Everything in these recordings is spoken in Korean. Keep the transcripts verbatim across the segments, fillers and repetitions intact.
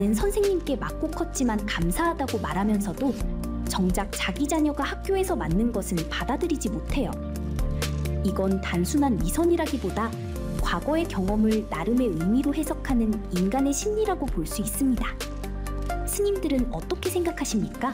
선생님께 맞고 컸지만 감사하다고 말하면서도 정작 자기 자녀가 학교에서 맞는 것은 받아들이지 못해요. 이건 단순한 위선이라기보다 과거의 경험을 나름의 의미로 해석하는 인간의 심리라고 볼 수 있습니다. 스님들은 어떻게 생각하십니까?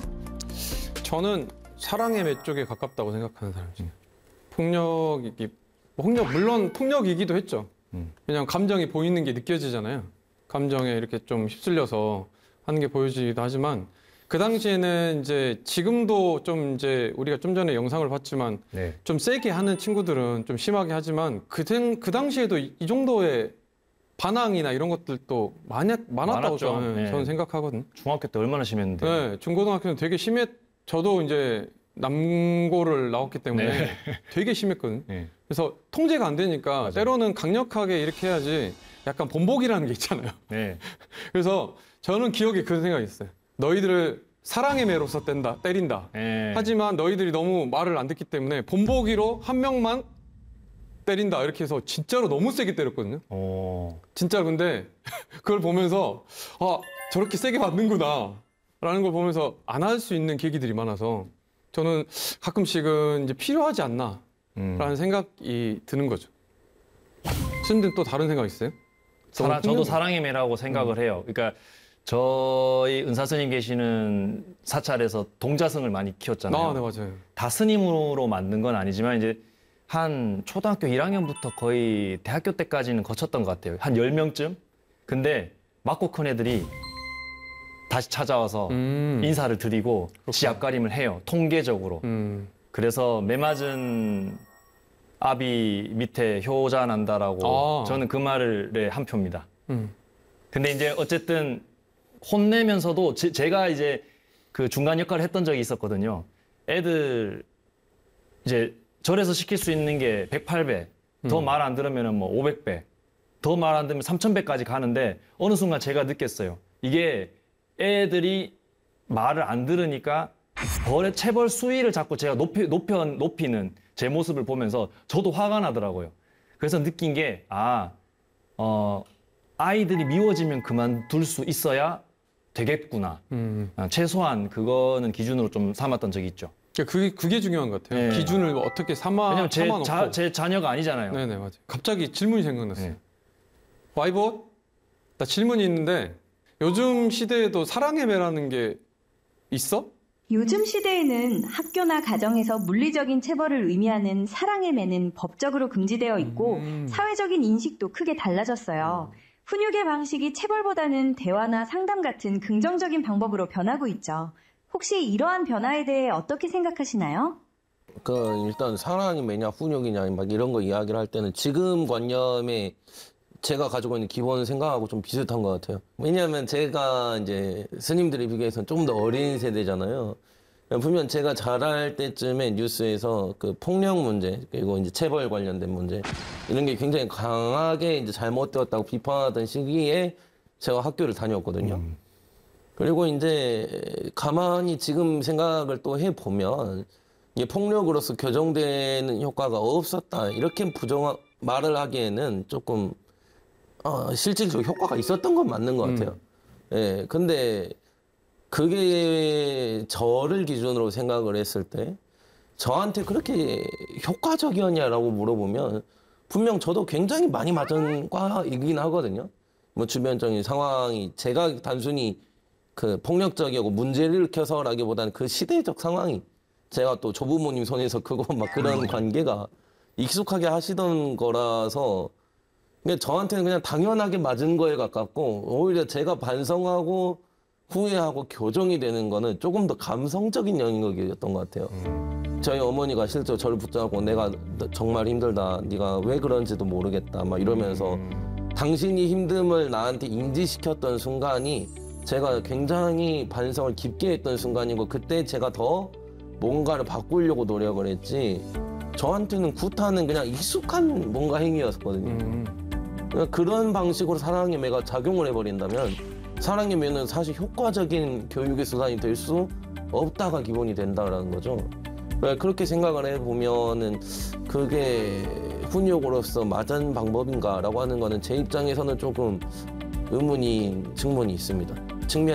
저는 사랑의 매 쪽에 가깝다고 생각하는 사람이에요. 폭력이기, 폭력 물론 폭력이기도 했죠. 음. 왜냐하면 감정이 보이는 게 느껴지잖아요. 감정에 이렇게 좀 휩쓸려서 하는 게 보여지기도 하지만 그 당시에는 이제 지금도 좀 이제 우리가 좀 전에 영상을 봤지만 네. 좀 세게 하는 친구들은 좀 심하게 하지만 그, 그 당시에도 이, 이 정도의 반항이나 이런 것들도 많이, 많았다고 저는, 네. 저는 생각하거든요. 중학교 때 얼마나 심했는데. 네, 중고등학교는 되게 심했. 저도 이제 남고를 나왔기 때문에 네. 되게 심했거든요. 네. 그래서 통제가 안 되니까 맞아요. 때로는 강력하게 이렇게 해야지 약간 본보기라는 게 있잖아요. 네. 그래서 저는 기억에 그런 생각이 있어요. 너희들을 사랑의 매로서 뗀다, 때린다. 네. 하지만 너희들이 너무 말을 안 듣기 때문에 본보기로 한 명만 때린다. 이렇게 해서 진짜로 너무 세게 때렸거든요. 오. 진짜 근데 그걸 보면서 아 저렇게 세게 맞는구나 라는 걸 보면서 안 할 수 있는 계기들이 많아서 저는 가끔씩은 이제 필요하지 않나 라는 음. 생각이 드는 거죠. 스님들은 또 다른 생각 있어요? 사랑, 저도 사랑의 매라고 생각을 음. 해요. 그러니까 저희 은사 스님 계시는 사찰에서 동자승을 많이 키웠잖아요. 아, 네, 맞아요. 다 스님으로 만든 건 아니지만 이제 한 초등학교 일 학년부터 거의 대학교 때까지는 거쳤던 것 같아요. 한 열 명쯤? 근데 맞고 큰 애들이 다시 찾아와서 음. 인사를 드리고 지 앞가림을 해요. 통계적으로. 음. 그래서 매 맞은 아비 밑에 효자 난다라고 아. 저는 그 말을 한 표입니다. 음. 근데 이제 어쨌든 혼내면서도 제, 제가 이제 그 중간 역할을 했던 적이 있었거든요. 애들 이제 절에서 시킬 수 있는 게 백팔 배, 더 말 안 들으면 뭐 오백 배, 더 말 안 들으면 삼천 배까지 가는데 어느 순간 제가 느꼈어요. 이게 애들이 말을 안 들으니까 벌의 체벌 수위를 자꾸 제가 높이, 높여, 높이는 제 모습을 보면서 저도 화가 나더라고요. 그래서 느낀 게, 아, 어, 아이들이 미워지면 그만둘 수 있어야 되겠구나. 음. 아, 최소한 그거는 기준으로 좀 삼았던 적이 있죠. 그게, 그게 중요한 것 같아요. 네. 기준을 어떻게 삼아, 왜냐면 제, 삼아놓고. 자, 제 자녀가 아니잖아요. 네네, 맞아요. 갑자기 질문이 생각났어요. 네. 와이봇? 나 질문이 있는데 요즘 시대에도 사랑의 매라는 게 있어? 요즘 시대에는 학교나 가정에서 물리적인 체벌을 의미하는 사랑의 매는 법적으로 금지되어 있고 음. 사회적인 인식도 크게 달라졌어요. 훈육의 방식이 체벌보다는 대화나 상담 같은 긍정적인 방법으로 변하고 있죠. 혹시 이러한 변화에 대해 어떻게 생각하시나요? 그 일단 사랑이 매냐 훈육이냐 막 이런 거 이야기를 할 때는 지금 관념에 제가 가지고 있는 기본 생각하고 좀 비슷한 것 같아요. 왜냐하면 제가 이제 스님들에 비교해서 좀 더 어린 세대잖아요. 분명 제가 자랄 때쯤에 뉴스에서 그 폭력 문제 그리고 이제 체벌 관련된 문제 이런 게 굉장히 강하게 이제 잘못되었다고 비판하던 시기에 제가 학교를 다녔거든요. 음. 그리고 이제 가만히 지금 생각을 또 해보면 이게 폭력으로서 교정되는 효과가 없었다 이렇게 부정 말을 하기에는 조금 어, 실질적으로 효과가 있었던 건 맞는 것 같아요. 음. 예, 근데 그게 저를 기준으로 생각을 했을 때 저한테 그렇게 효과적이었냐라고 물어보면 분명 저도 굉장히 많이 맞은 과이긴 하거든요. 뭐 주변적인 상황이 제가 단순히 그 폭력적이고 문제를 일으켜서라기보다는 그 시대적 상황이 제가 또 조부모님 손에서 크고 막 그런 관계가 익숙하게 하시던 거라서 근데 저한테는 그냥 당연하게 맞은 거에 가깝고 오히려 제가 반성하고 후회하고 교정이 되는 거는 조금 더 감성적인 영역이었던 것 같아요. 음. 저희 어머니가 실제로 저를 붙잡고 내가 정말 힘들다. 네가 왜 그런지도 모르겠다. 막 이러면서 음. 당신이 힘듦을 나한테 인지시켰던 순간이 제가 굉장히 반성을 깊게 했던 순간이고 그때 제가 더 뭔가를 바꾸려고 노력을 했지 저한테는 구타는 그냥 익숙한 뭔가 행위였거든요. 음. 그런 방식으로 사랑의 매가 작용을 해버린다면 사랑의 매는 사실 효과적인 교육의 수단이 될 수 없다가 기본이 된다라는 거죠. 그렇게 생각을 해보면은 그게 훈육으로서 맞은 방법인가라고 하는 거는 제 입장에서는 조금 의문인 측면이 있습니다. 측면